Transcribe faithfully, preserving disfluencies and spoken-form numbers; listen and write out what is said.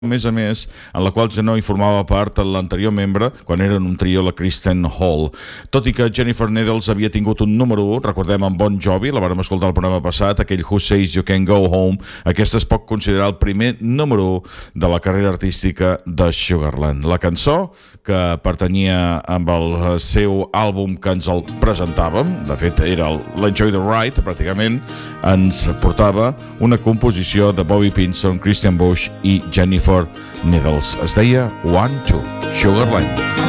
a més a més, en la qual ja no hi formava part l'anterior membre, quan eren un trio, la Kristen Hall. Tot i que Jennifer Needles havia tingut un número u, recordem en Bon Jovi, la vàrem escoltar el programa passat, aquell Who Says You Can Go Home, aquest es pot considerar el primer número u de la carrera artística de Sugarland. La cançó, que pertanyia amb el seu àlbum que ens el presentàvem, de fet era l'Enjoy the Ride, pràcticament, ens portava una composició de Bobby Pinson, Christian Bush i Jennifer Needles. Es deia One Two, Sugarland.